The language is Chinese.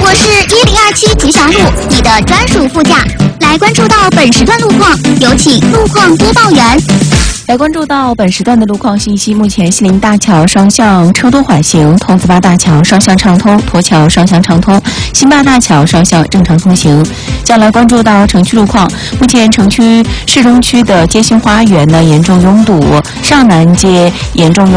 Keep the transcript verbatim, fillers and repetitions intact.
我是一零二七吉祥路，你的专属副驾。来关注到本时段路况，有请路况播报员。 来关注到本时段的路况信息，目前西宁大桥双向车多缓行，桐梓坝大桥双向畅通，沱桥双向畅通，新坝大桥双向正常通行。将来关注到城区路况，目前城区市中区的街心花园呢严重拥堵，上南街严重拥堵。